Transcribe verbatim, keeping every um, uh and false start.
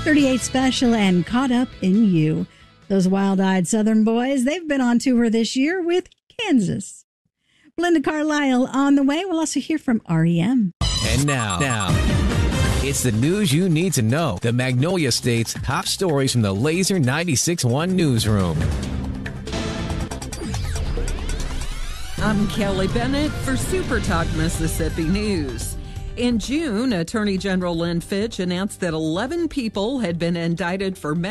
thirty-eight Special and Caught Up in You. Those wild-eyed Southern boys, they've been on tour this year with Kansas. Belinda Carlisle on the way. We'll also hear from R E M. And now, now, it's the news you need to know. The Magnolia State's top stories from the Laser ninety-six point one newsroom. I'm Kelly Bennett for Super Talk Mississippi News. In June, Attorney General Lynn Fitch announced that eleven people had been indicted for